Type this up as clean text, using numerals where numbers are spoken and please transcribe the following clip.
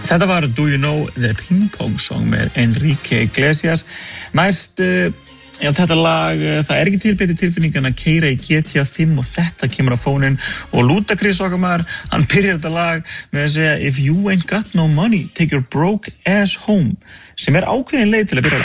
Þetta var Do You Know The Ping Pong Song með Enrique Iglesias. Næst, þetta lag, það ekki til betri tilfinning en að keyra í GTA 5 og þetta kemur á fóninn og Ludacris okkar maður, hann byrjar þetta lag með að segja If you ain't got no money, take your broke ass home, sem ákveðin leið til að byrja lag.